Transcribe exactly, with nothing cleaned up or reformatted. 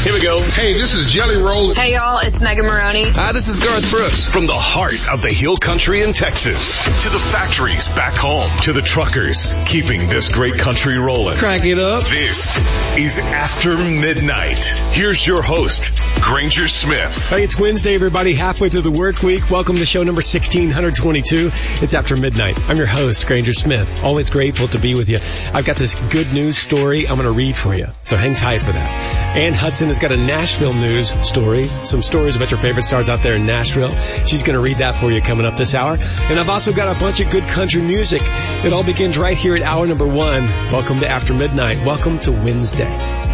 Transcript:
Here we go. Hey, this is Jelly Roll. Hey, y'all, it's Megan Maroney. Hi, this is Garth Brooks. From the heart of the Hill Country in Texas to the factories back home to the truckers keeping this great country rolling. Crank it up. This is After Midnight. Here's your host, Granger Smith. Hey, it's Wednesday, everybody. Halfway through the work week. Welcome to show number sixteen twenty-two. It's After Midnight. I'm your host, Granger Smith. Always grateful to be with you. I've got this good news story I'm going to read for you, so hang tight for that. Ann Hudson has got a Nashville news story, some stories about your favorite stars out there in Nashville. She's going to read that for you coming up this hour. And I've also got a bunch of good country music. It all begins right here at hour number one. Welcome to After Midnight. Welcome to Wednesday.